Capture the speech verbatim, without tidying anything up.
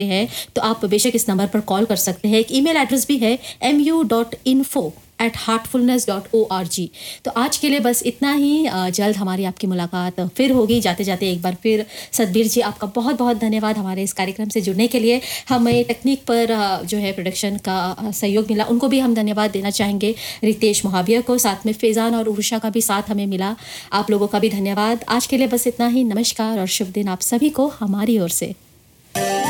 हैं तो आप बेशक इस नंबर पर कॉल कर सकते हैं। एक ईमेल एड्रेस भी है M U dot info at Heartfulness dot O R G. तो आज के लिए बस इतना ही। अ, जल्द हमारी आपकी मुलाकात फिर होगी। जाते जाते एक बार फिर सतबीर जी आपका बहुत बहुत धन्यवाद हमारे इस कार्यक्रम से जुड़ने के लिए। हमें टेक्निक पर अ, जो है प्रोडक्शन का अ, सहयोग मिला, उनको भी हम धन्यवाद देना चाहेंगे। रितेश मोहाविया को, साथ में फैज़ान और उरुषा का भी साथ हमें मिला। आप लोगों का भी धन्यवाद। आज के लिए बस इतना ही। नमस्कार और शुभ दिन आप सभी को हमारी ओर से।